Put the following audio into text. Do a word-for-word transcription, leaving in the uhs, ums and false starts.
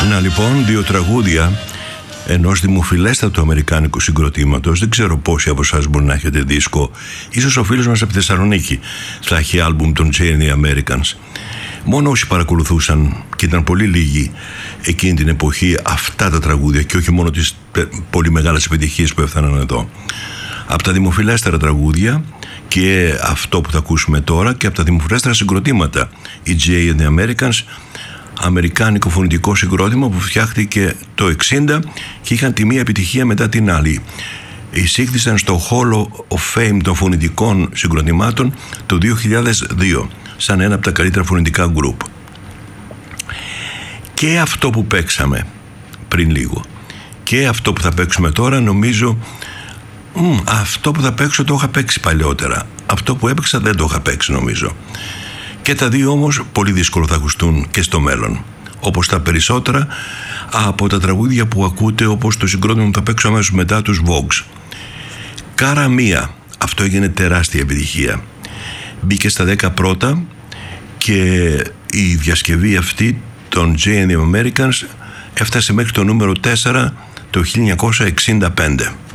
Να λοιπόν, δύο τραγούδια ενός δημοφιλέστατου αμερικάνικου συγκροτήματος. Δεν ξέρω πόσοι από εσάς μπορεί να έχετε δίσκο. Ίσως ο φίλος μας από τη Θεσσαλονίκη θα έχει άλμπουμ των Jay and the Americans. Μόνο όσοι παρακολουθούσαν, και ήταν πολύ λίγοι εκείνη την εποχή, αυτά τα τραγούδια και όχι μόνο τις πολύ μεγάλες επιτυχίες που έφταναν εδώ. Από τα δημοφιλέστερα τραγούδια και αυτό που θα ακούσουμε τώρα, και από τα δημοφιλέστερα συγκροτήματα, οι Jay and the Americans, αμερικάνικο φωνητικό συγκρότημα που φτιάχτηκε το εξήντα και είχαν τη μία επιτυχία μετά την άλλη. Εισήχθησαν στο Hall of Fame των φωνητικών συγκροτημάτων το δύο χιλιάδες δύο σαν ένα από τα καλύτερα φωνητικά γκρουπ. Και αυτό που παίξαμε πριν λίγο και αυτό που θα παίξουμε τώρα, νομίζω μ, αυτό που θα παίξω το είχα παίξει παλιότερα, αυτό που έπαιξα δεν το είχα παίξει νομίζω. Και τα δύο όμως πολύ δύσκολο θα ακουστούν και στο μέλλον, όπως τα περισσότερα από τα τραγούδια που ακούτε, όπως το συγκρότημα που θα παίξω αμέσως μετά, τους Vogues. Κάρα Μία, αυτό έγινε τεράστια επιτυχία. Μπήκε στα δέκα πρώτα και η διασκευή αυτή των Jay and the Americans έφτασε μέχρι το νούμερο τέσσερα το χίλια εννιακόσια εξήντα πέντε.